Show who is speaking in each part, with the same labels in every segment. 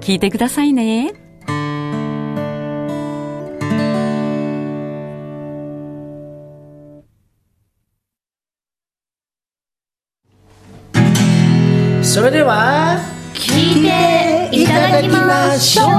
Speaker 1: 聞いてくださいね。
Speaker 2: それでは
Speaker 3: 聞いていただきましょう。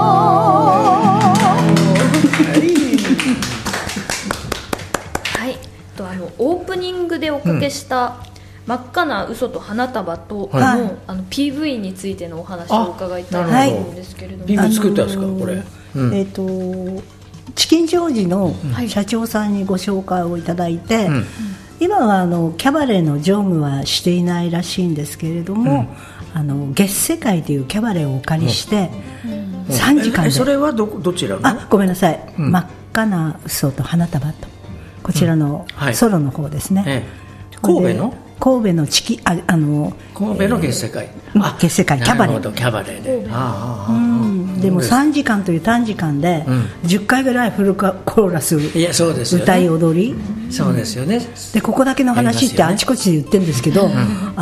Speaker 3: はい、オープニングでおかけした真っ赤な嘘と花束との、PV についてのお話を伺いたいと思うんですけれども、
Speaker 2: PV 作ったんですか、これ。
Speaker 4: チキンジョージの社長さんにご紹介をいただいて、今はキャバレーの乗務はしていないらしいんですけれども、月世界というキャバレーをお借りして、3時間で。
Speaker 2: それは どちらの？
Speaker 4: ごめんなさい、真っ赤な嘘と花束と、こちらのソロの方ですね。
Speaker 2: 神戸の
Speaker 4: 神戸の
Speaker 2: 月世界、
Speaker 4: 月世界キャバレー、
Speaker 2: キャバレーで、
Speaker 4: でも3時間という短時間で10回ぐらいフルコーラス歌い踊り、
Speaker 2: そうですよね。
Speaker 4: でここだけの話ってあちこちで言ってるんですけど、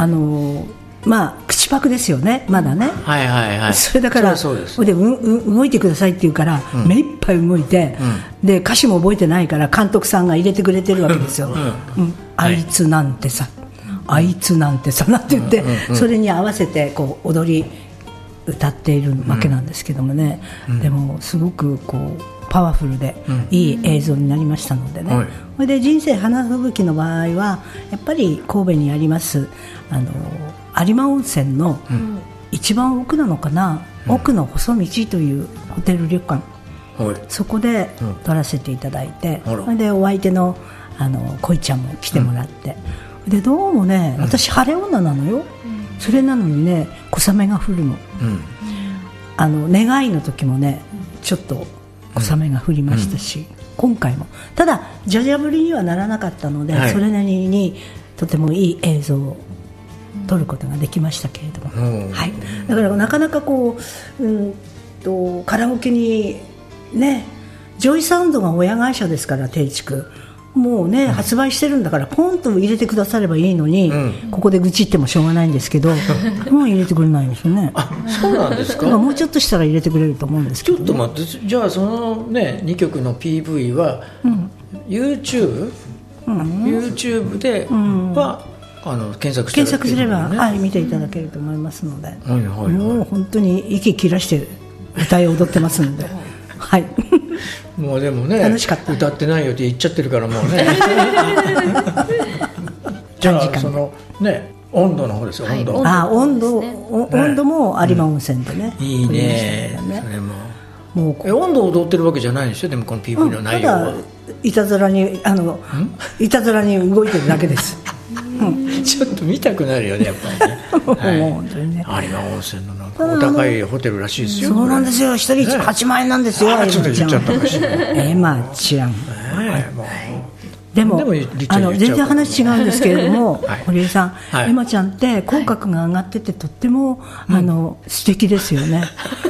Speaker 4: 口パクですよね、まだね。それだからで動いてくださいって言うから目いっぱい動いて、で歌詞も覚えてないから監督さんが入れてくれてるわけですよ。あいつなんてさ、あいつなんてさなんて言って、それに合わせてこう踊り歌っているわけなんですけどもね、でもすごくこうパワフルでいい映像になりましたのでね、それで人生花吹雪の場合はやっぱり神戸にあります有馬温泉の一番奥なのかな、奥の細道というホテル旅館、そこで撮らせていただいて、それでお相手の恋ちゃんも来てもらって、でどうもね、私晴れ女なのよ、それなのにね小雨が降るの、願いの時もねちょっと小雨が降りましたし、今回もただじゃじゃ降りにはならなかったので、それなりにとてもいい映像を撮ることができましたけれども、だからなかなかこう、カラオケにね、ジョイサウンドが親会社ですから、定築もうね、発売してるんだからポンと入れてくださればいいのに、ここで愚痴ってもしょうがないんですけど、もう入れてくれないんですよね。
Speaker 2: そうなんですか。
Speaker 4: もうちょっとしたら入れてくれると思うんですけど、
Speaker 2: ちょっと待って、じゃあそのね2曲の PV は、YouTube では検索
Speaker 4: すれば、見ていただけると思いますので、もう本当に息切らして歌い踊ってますので
Speaker 2: もうでもね、
Speaker 4: 楽しかった。
Speaker 2: 歌ってないよって言っちゃってるからもうねじゃあそのね、温度の方ですよ、温
Speaker 4: 度も有馬温泉でね、
Speaker 2: いいね。それも温度を踊ってるわけじゃないでしょ、でもこの PV の内容は、
Speaker 4: いたずらに動いてるだけです
Speaker 2: ちょっと見たくなるよね、やっぱりね。本当にね、有馬温泉のなんかお高いホテルらしいですよ。
Speaker 4: そうなんですよ、一人8万円なんですよ。
Speaker 2: ちょっと言っちゃったかしら。
Speaker 4: エマちゃん。でも全然話違うんですけれども、堀江さん、エマちゃんって口角が上がっててとっても素敵ですよね。